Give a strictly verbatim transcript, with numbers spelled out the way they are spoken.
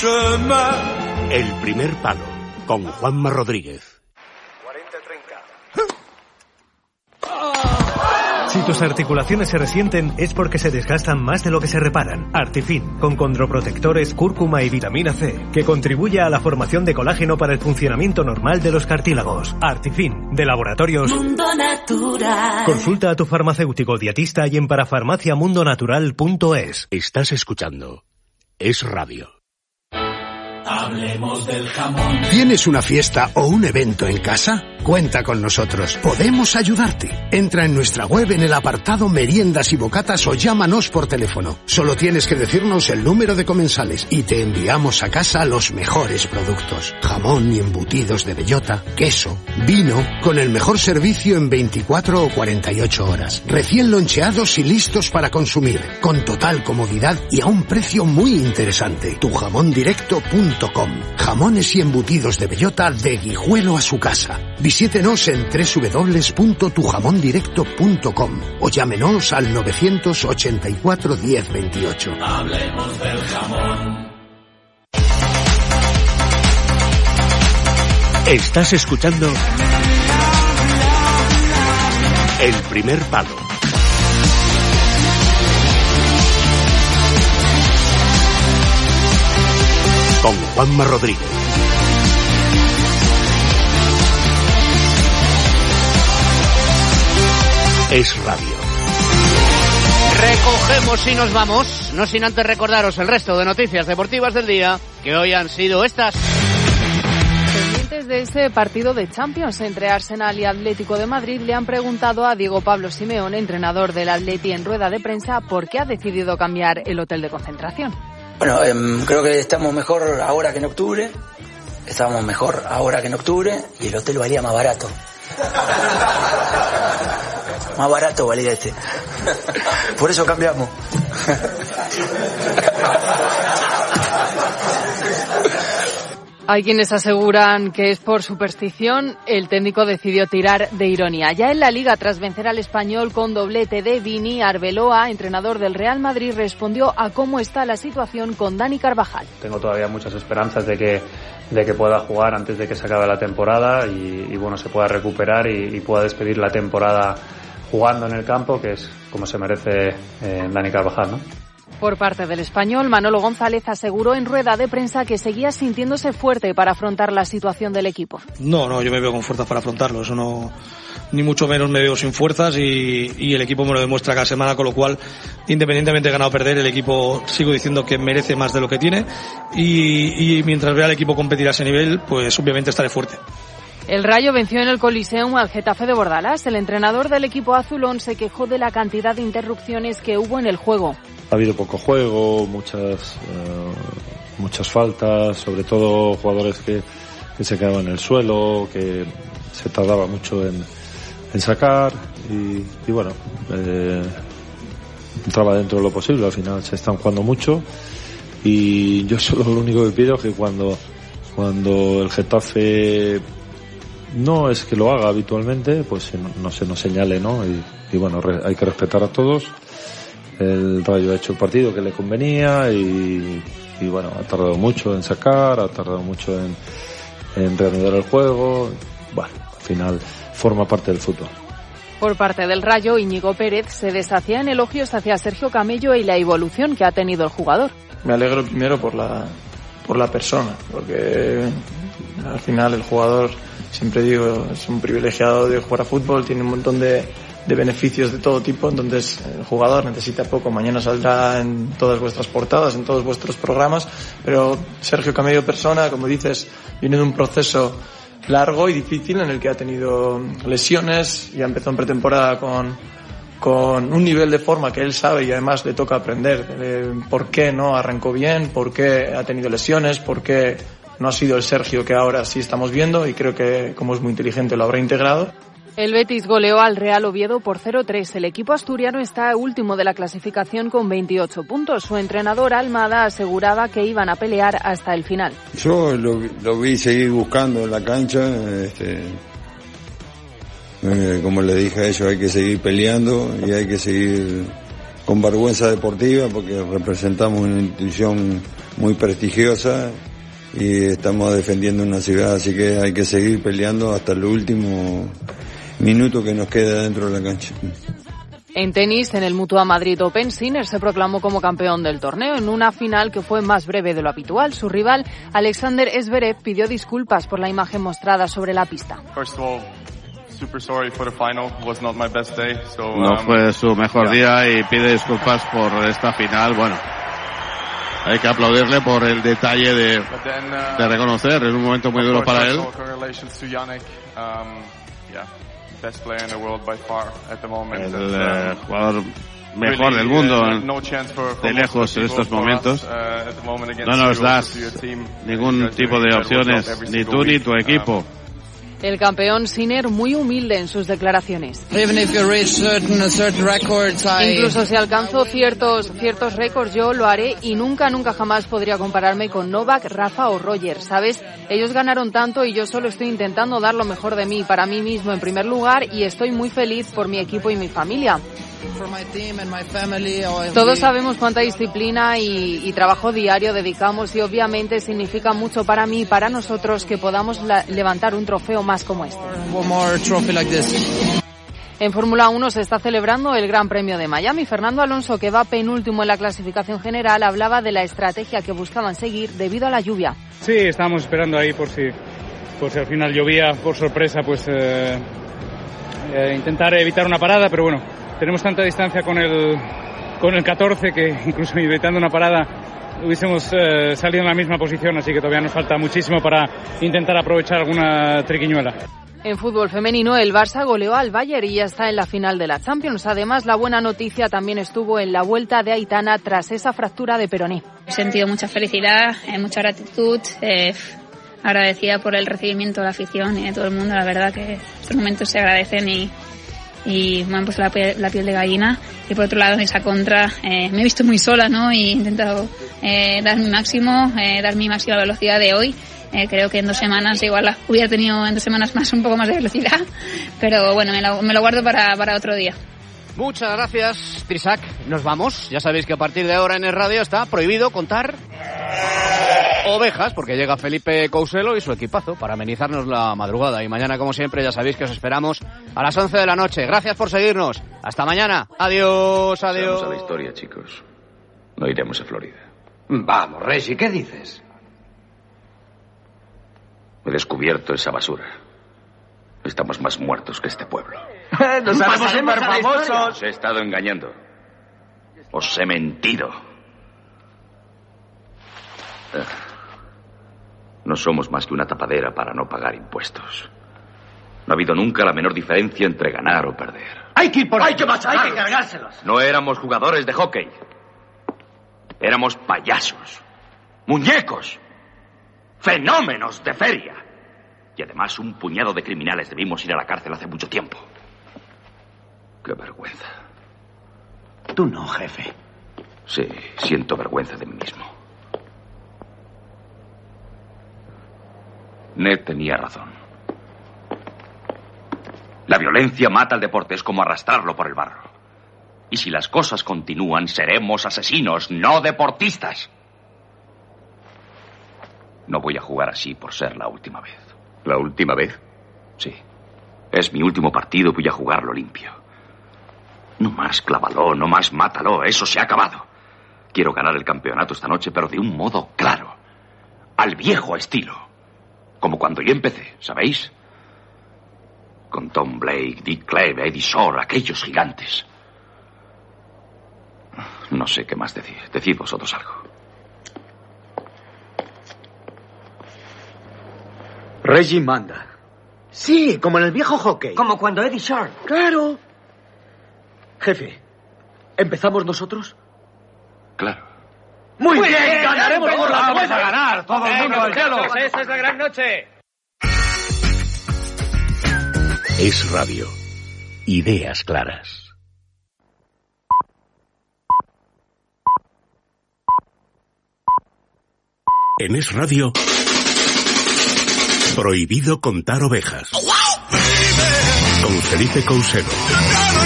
El primer palo, con Juanma Rodríguez. Si tus articulaciones se resienten es porque se desgastan más de lo que se reparan. Artifin, con condroprotectores, cúrcuma y vitamina C, que contribuye a la formación de colágeno para el funcionamiento normal de los cartílagos. Artifin, de Laboratorios Mundo Natural. Consulta a tu farmacéutico dietista y en parafarmacia mundo natural punto es. Estás escuchando Es Radio. Hablemos del jamón. ¿Tienes una fiesta o un evento en casa? Cuenta con nosotros. Podemos ayudarte. Entra en nuestra web en el apartado Meriendas y Bocatas o llámanos por teléfono. Solo tienes que decirnos el número de comensales y te enviamos a casa los mejores productos. Jamón y embutidos de bellota, queso, vino, con el mejor servicio en veinticuatro o cuarenta y ocho horas. Recién loncheados y listos para consumir. Con total comodidad y a un precio muy interesante. tu jamón directo punto com. Jamones y embutidos de bellota de Guijuelo a su casa. Visítenos en doble u doble u doble u punto tu jamón directo punto com o llámenos al novecientos ochenta y cuatro diez veintiocho. Hablemos del jamón. Estás escuchando El primer palo. Con Juanma Rodríguez. Es Radio. Recogemos y nos vamos, no sin antes recordaros el resto de noticias deportivas del día, que hoy han sido estas. Pendientes de ese partido de Champions entre Arsenal y Atlético de Madrid, le han preguntado a Diego Pablo Simeone, entrenador del Atleti, en rueda de prensa, por qué ha decidido cambiar el hotel de concentración. Bueno, eh, creo que estamos mejor ahora que en octubre, estábamos mejor ahora que en octubre y el hotel valía más barato. Más barato valía este. Por eso cambiamos. Hay quienes aseguran que es por superstición. El técnico decidió tirar de ironía. Ya en la Liga, tras vencer al Español con doblete de Vini, Arbeloa, entrenador del Real Madrid, respondió a cómo está la situación con Dani Carvajal. Tengo todavía muchas esperanzas de que, de que pueda jugar antes de que se acabe la temporada y, y bueno, se pueda recuperar y, y pueda despedir la temporada jugando en el campo, que es como se merece eh, Dani Carvajal, ¿no? Por parte del Español, Manolo González aseguró en rueda de prensa que seguía sintiéndose fuerte para afrontar la situación del equipo. No, no, yo me veo con fuerzas para afrontarlo, eso no, ni mucho menos me veo sin fuerzas y, y el equipo me lo demuestra cada semana, con lo cual, independientemente de ganar o perder, el equipo sigo diciendo que merece más de lo que tiene y, y mientras vea al equipo competir a ese nivel, pues obviamente estaré fuerte. El Rayo venció en el Coliseum al Getafe de Bordalás. El entrenador del equipo azulón se quejó de la cantidad de interrupciones que hubo en el juego. Ha habido poco juego, muchas uh, muchas faltas, sobre todo jugadores que, que se quedaban en el suelo, que se tardaba mucho en, en sacar y, y bueno, eh, entraba dentro de lo posible. Al final se están jugando mucho y yo solo lo único que pido es que cuando, cuando el Getafe no es que lo haga habitualmente, pues no, no se nos señale, ¿no? Y, y bueno, re, hay que respetar a todos. El Rayo ha hecho el partido que le convenía y, y bueno, ha tardado mucho en sacar, ha tardado mucho en, en reanudar el juego. Bueno, al final forma parte del fútbol. Por parte del Rayo, Íñigo Pérez se deshacía en elogios hacia Sergio Camello y la evolución que ha tenido el jugador. Me alegro primero por la, por la persona, porque al final el jugador, siempre digo, es un privilegiado de jugar a fútbol, tiene un montón de, de beneficios de todo tipo, entonces el jugador necesita poco. Mañana saldrá en todas vuestras portadas, en todos vuestros programas, pero Sergio Camello persona, como dices, viene de un proceso largo y difícil en el que ha tenido lesiones, ya empezó en pretemporada con, con un nivel de forma que él sabe y además le toca aprender eh, por qué no arrancó bien, por qué ha tenido lesiones, por qué no ha sido el Sergio que ahora sí estamos viendo, y creo que, como es muy inteligente, lo habrá integrado. El Betis goleó al Real Oviedo por cero tres. El equipo asturiano está último de la clasificación con veintiocho puntos. Su entrenador Almada aseguraba que iban a pelear hasta el final. Yo lo, lo vi seguir buscando en la cancha. Este, eh, como le dije a ellos, hay que seguir peleando y hay que seguir con vergüenza deportiva porque representamos una institución muy prestigiosa y estamos defendiendo una ciudad, así que hay que seguir peleando hasta el último minuto que nos queda dentro de la cancha. En tenis, en el Mutua Madrid Open, Sinner se proclamó como campeón del torneo en una final que fue más breve de lo habitual. Su rival, Alexander Zverev, pidió disculpas por la imagen mostrada sobre la pista. No fue su mejor día y pide disculpas por esta final. Bueno, hay que aplaudirle por el detalle de, de reconocer. Es un momento muy duro para él. El eh, jugador mejor del mundo de lejos en estos momentos. No nos das ningún tipo de opciones, ni tú ni tu equipo. El campeón Sinner muy humilde en sus declaraciones. Incluso si alcanzo ciertos ciertos récords, yo lo haré y nunca, nunca jamás podría compararme con Novak, Rafa o Roger, ¿sabes? Ellos ganaron tanto y yo solo estoy intentando dar lo mejor de mí, para mí mismo en primer lugar, y estoy muy feliz por mi equipo y mi familia. Todos sabemos cuánta disciplina y, y trabajo diario dedicamos y obviamente significa mucho para mí y para nosotros que podamos la, levantar un trofeo más como este. En Fórmula uno se está celebrando el Gran Premio de Miami. Fernando Alonso, que va penúltimo en la clasificación general, hablaba de la estrategia que buscaban seguir debido a la lluvia. Sí, estábamos esperando ahí por si, por si al final llovía por sorpresa, pues eh, eh, intentar evitar una parada, pero bueno, tenemos tanta distancia con el con el catorce que incluso evitando una parada hubiésemos eh, salido en la misma posición, así que todavía nos falta muchísimo para intentar aprovechar alguna triquiñuela. En fútbol femenino, el Barça goleó al Bayern y ya está en la final de la Champions. Además, la buena noticia también estuvo en la vuelta de Aitana tras esa fractura de peroné. He sentido mucha felicidad, eh, mucha gratitud, eh, agradecida por el recibimiento de la afición y de todo el mundo. La verdad que estos momentos se agradecen y, y me han puesto la piel, la piel de gallina. Y por otro lado, en esa contra, eh, me he visto muy sola, ¿no? Y he intentado eh, dar mi máximo, eh, dar mi máxima velocidad de hoy. Eh, creo que en dos semanas igual la hubiera tenido en dos semanas más un poco más de velocidad, pero bueno, me lo, me lo guardo para, para otro día. Muchas gracias, Trisac. Nos vamos. Ya sabéis que a partir de ahora en el radio está prohibido contar ovejas, porque llega Felipe Couselo y su equipazo para amenizarnos la madrugada. Y mañana, como siempre, ya sabéis que os esperamos a las once de la noche. Gracias por seguirnos. Hasta mañana. Adiós, adiós. Vamos a la historia, chicos. No iremos a Florida. Vamos, Reggie, ¿qué dices? He descubierto esa basura. Estamos más muertos que este pueblo. ¡Nos haremos superfamosos! Os he estado engañando. Os he mentido. No somos más que una tapadera para no pagar impuestos. No ha habido nunca la menor diferencia entre ganar o perder. ¡Hay que ir por ¡Hay que machacarlos! ¡Hay que cargárselos! No éramos jugadores de hockey. Éramos payasos. Muñecos. Fenómenos de feria. Y además un puñado de criminales debimos ir a la cárcel hace mucho tiempo. Qué vergüenza. Tú no, jefe. Sí, siento vergüenza de mí mismo. Ned tenía razón. La violencia mata al deporte, es como arrastrarlo por el barro. Y si las cosas continúan, seremos asesinos, no deportistas. No voy a jugar así por ser la última vez. ¿La última vez? Sí. Es mi último partido, voy a jugarlo limpio. No más clávalo, no más mátalo, eso se ha acabado. Quiero ganar el campeonato esta noche, pero de un modo claro. Al viejo estilo. Como cuando yo empecé, ¿sabéis? Con Tom Blake, Dick Cleve, Eddie Shore, aquellos gigantes. No sé qué más decir. Decid vosotros algo. Reggie manda. Sí, como en el viejo hockey. Como cuando Eddie Shore. ¡Claro! Jefe, ¿empezamos nosotros? Claro. ¡Muy, Muy bien! bien ¡Ganaremos ganaremos por la vamos buena! a ganar, todo el mundo al cielo. ¡Esa es la gran noche! Es radio. Ideas claras. En Es Radio, prohibido contar ovejas. Con Felipe Couselo.